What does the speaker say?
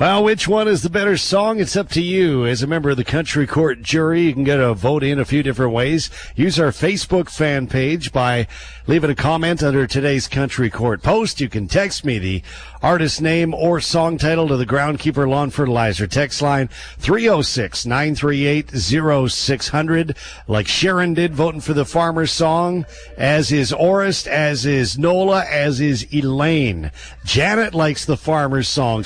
Well, which one is the better song? It's up to you. As a member of the Country Court jury, you can get a vote in a few different ways. Use our Facebook fan page by leaving a comment under today's Country Court post. You can text me the artist name or song title to the Groundkeeper Lawn Fertilizer text line 306-938-0600. Like Sharon did, voting for the Farmer's Song, as is Orist, as is Nola, as is Elaine. Janet likes the Farmer's Song.